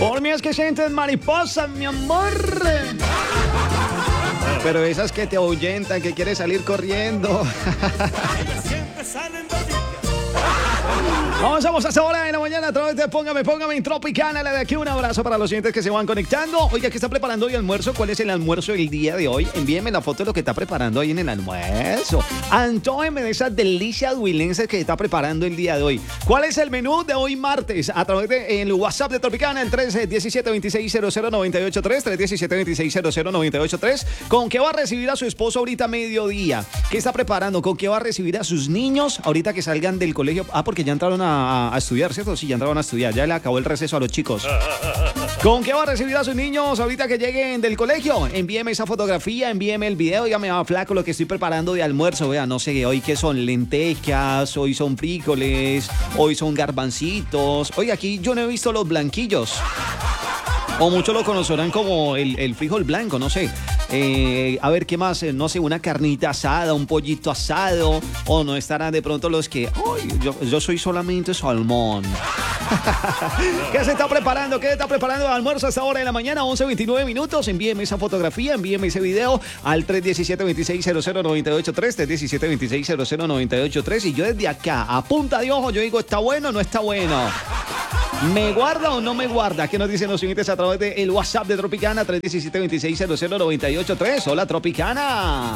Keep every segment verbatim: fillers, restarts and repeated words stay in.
Por mí es que sientes mariposas, mi amor. Pero esas que te ahuyentan, que quieres salir corriendo. Avanzamos hasta ahora en la mañana a través de Póngame, Póngame en Tropicana, la de aquí. Un abrazo para los siguientes que se van conectando. Oiga, ¿qué está preparando hoy almuerzo? ¿Cuál es el almuerzo del día de hoy? Envíenme la foto de lo que está preparando hoy en el almuerzo. Antójeme de esas delicias huilenses que está preparando el día de hoy. ¿Cuál es el menú de hoy martes? A través del WhatsApp de Tropicana, el tres diecisiete veintiséis cero cero noventa y ocho tres, tres diecisiete veintiséis cero cero noventa y ocho tres. ¿Con qué va a recibir a su esposo ahorita a mediodía? ¿Qué está preparando? ¿Con qué va a recibir a sus niños ahorita que salgan del colegio? Ah, porque ya entraron a A, a estudiar, ¿cierto? Sí, ya entraron a estudiar. Ya le acabó el receso a los chicos. ¿Con qué va a recibir a sus niños ahorita que lleguen del colegio? Envíeme esa fotografía, envíeme el video. Ya me va flaco lo que estoy preparando de almuerzo. Vea, no sé, hoy que son lentejas, hoy son frijoles, hoy son garbancitos. Oye, aquí yo no he visto los blanquillos. O muchos lo conocerán como el, el frijol blanco, no sé. Eh, a ver, ¿qué más? Eh, no sé, una carnita asada, un pollito asado. O no estarán de pronto los que... ¡Ay! Yo, yo soy solamente salmón. ¿Qué se está preparando? ¿Qué se está preparando el almuerzo a esta hora de la mañana? once veintinueve minutos. Envíeme esa fotografía, envíeme ese video al tres diecisiete veintiséis cero cero noventa y ocho tres, tres diecisiete veintiséis cero cero noventa y ocho tres. Y yo desde acá, a punta de ojo, yo digo, ¿está bueno o no está bueno? ¿Me guarda o no me guarda? ¿Qué nos dicen los siguientes a través del WhatsApp de Tropicana? tres diecisiete veintiséis cero cero noventa y ocho tres. Hola, Tropicana.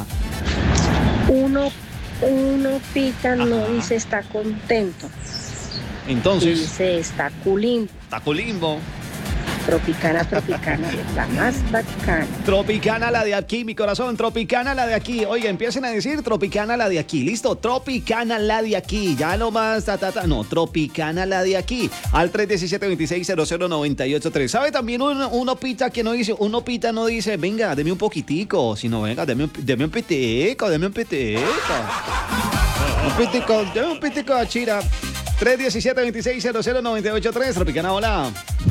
Uno, uno pita, no dice está contento. Entonces. Dice está culimbo. Está culimbo. Tropicana, Tropicana, la más bacana. Tropicana la de aquí, mi corazón. Tropicana la de aquí. Oye, empiecen a decir Tropicana la de aquí. ¿Listo? Tropicana la de aquí. Ya nomás, ta, ta, ta. No, Tropicana la de aquí. Al tres diecisiete veintiséis cero cero noventa y ocho tres. ¿Sabe también un, un opita que no dice? Un opita no dice, venga, deme un poquitico. Sino, venga, deme un, deme un pitico, deme un pitico. Un pitico, deme un pitico de chira. tres diecisiete veintiséis cero cero noventa y ocho tres. Tropicana, hola.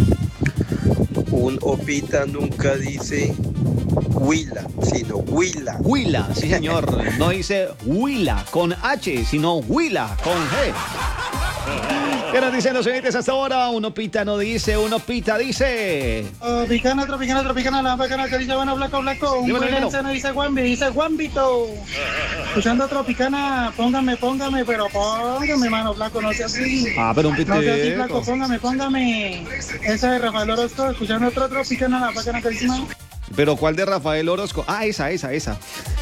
Un opita nunca dice huila, sino huila. Huila, sí señor. No dice huila con H, sino huila con G. ¿Qué nos dicen los oyentes hasta ahora? Un opita no dice, un opita dice. Tropicana, Tropicana, Tropicana, la bacana que dice bueno, blanco, blanco. Un huilense no dice Juanvi, dice Juanvito. Escuchando Tropicana, póngame, póngame, pero póngame, mano, blanco, no sea así. Ah, pero un pitico. No sea así, blanco, póngame, póngame. Esa de Rafael Orozco, escuchando otro Tropicana, la bacana que dice, mano. ¿Pero cuál de Rafael Orozco? Ah, esa, esa, esa.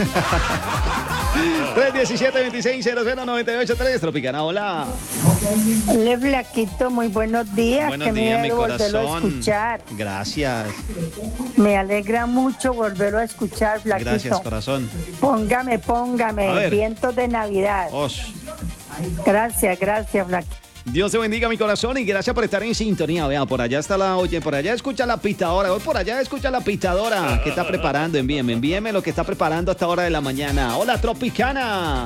tres diecisiete veintiséis cero cero noventa y ocho tres. Tropicana, hola. Hola, flaquito, muy buenos días. Buenos que días, me mi volverlo a corazón. escuchar. Gracias. Me alegra mucho volverlo a escuchar, flaquito. Gracias, corazón. Póngame, A póngame, ver. vientos de Navidad. Osh. Gracias, gracias, flaquito. Dios te bendiga, mi corazón, y gracias por estar en sintonía. Vean, por allá está la, oye, por allá escucha la pitadora, por allá escucha la pitadora. ¿Qué está preparando? Envíeme, envíeme lo que está preparando hasta hora de la mañana. Hola, Tropicana.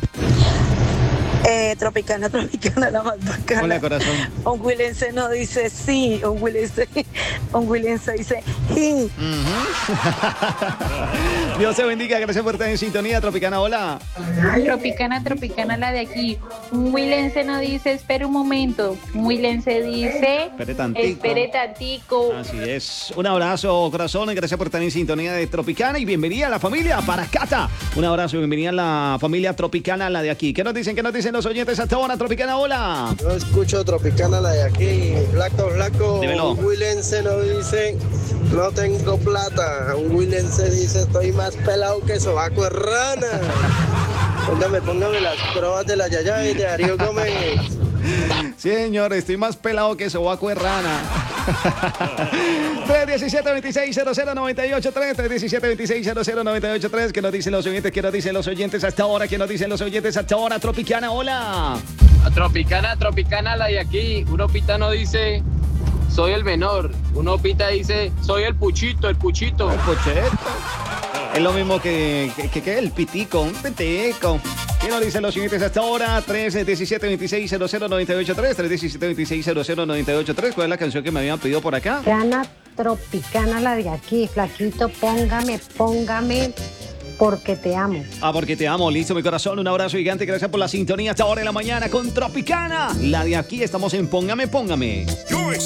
Eh, tropicana, Tropicana, la más bacana. Hola, corazón. Un huilense no dice sí, un huilense, un huilense dice sí. Uh-huh. Dios te bendiga, gracias por estar en sintonía, Tropicana, hola. Tropicana, Tropicana, la de aquí. Un huilense no dice espera un momento. Un huilense dice Espere tantico. espere tantico. Así es. Un abrazo, corazón, y gracias por estar en sintonía de Tropicana y bienvenida a la familia Paracata. Un abrazo y bienvenida a la familia Tropicana, la de aquí. ¿Qué nos dicen? ¿Qué nos dicen los oyentes hasta ahora? Tropicana, hola. Yo escucho Tropicana la de aquí, flaco, flaco. Dímelo. Un huilense no dice no tengo plata. Un huilense dice estoy más pelado que sobaco de rana. Póngame, póngame las pruebas de la Yaya y de Darío Gómez. Sí, señor, estoy más pelado que sobaco de rana. tres diecisiete veintiséis cero cero noventa y ocho tres, tres diecisiete veintiséis cero cero noventa y ocho tres. ¿Qué nos dicen los oyentes? ¿Qué nos dicen los oyentes hasta ahora? ¿Qué nos dicen los oyentes hasta ahora? Tropicana, hola. Tropicana, Tropicana, la de aquí. Un opita no dice soy el menor. Un opita dice soy el puchito, el puchito. El pocheto. Es lo mismo que, que, que, que el pitico, un pitico. ¿Qué nos dicen los siguientes hasta ahora? tres diecisiete veintiséis cero cero noventa y ocho tres, tres diecisiete veintiséis cero cero noventa y ocho tres. ¿Cuál es la canción que me habían pedido por acá? Gana Tropicana, la de aquí, flaquito, póngame, póngame, porque te amo. Ah, porque te amo. Listo, mi corazón. Un abrazo gigante. Gracias por la sintonía hasta ahora en la mañana con Tropicana. La de aquí. Estamos en Póngame, Póngame.